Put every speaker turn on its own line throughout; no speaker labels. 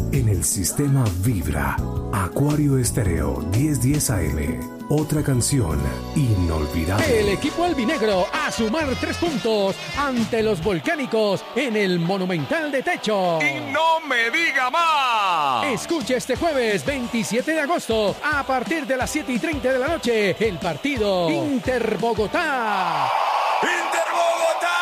En el sistema Vibra, Acuario Estéreo 1010 AM. Otra canción inolvidable.
El equipo albinegro a sumar 3 puntos ante los volcánicos en el Monumental de Techo.
¡Y no me diga más!
Escuche este jueves 27 de agosto a partir de las 7:30 de la noche el partido Inter Bogotá.
¡Inter Bogotá!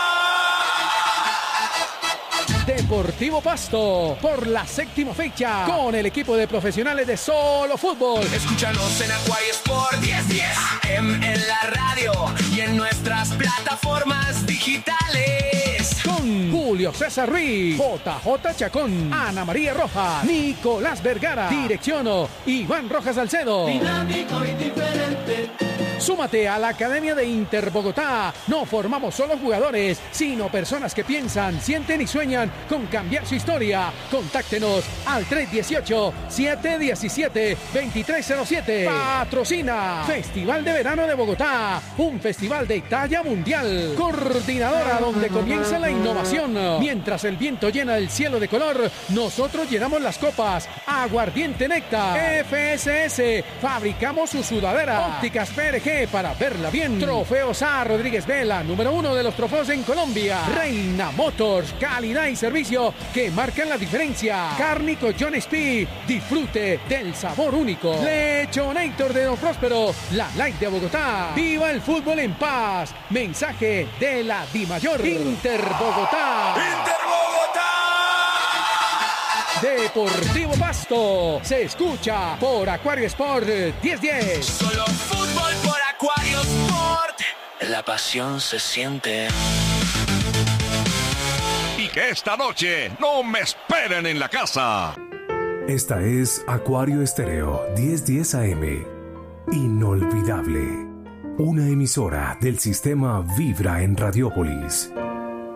Deportivo Pasto por la 7ª fecha con el equipo de profesionales de Solo Fútbol.
Escúchanos en Acuario Sport 1010 AM en la radio y en nuestras plataformas digitales.
Con Julio César Ruiz, JJ Chacón, Ana María Rojas, Nicolás Vergara, dirección Iván Rojas Salcedo.
Dinámico y diferente.
Súmate a la Academia de Inter Bogotá. No formamos solo jugadores, sino personas que piensan, sienten y sueñan con cambiar su historia. Contáctenos al 318-717-2307. Patrocina Festival de Verano de Bogotá, un festival de talla mundial. Coordinadora donde comienza la innovación. Mientras el viento llena el cielo de color, nosotros llenamos las copas. Aguardiente Néctar. FSS, fabricamos su sudadera. Ópticas PRG para verla bien. Trofeos A. Rodríguez Vela, número 1 de los trofeos en Colombia. Reina Motors, calidad y servicio que marcan la diferencia. Cárnico John Speed, disfrute del sabor único. Lechonator de Don Próspero, la Light de Bogotá. Viva el fútbol en paz. Mensaje de la Dimayor. Inter Bogotá.
¡Inter Bogotá!
Deportivo Pasto se escucha por Acuario Sport 1010.
Solo fútbol por Acuario Sport. La pasión se siente.
Y que esta noche no me esperen en la casa.
Esta es Acuario Estéreo 1010 AM. Inolvidable. Una emisora del sistema Vibra en Radiópolis.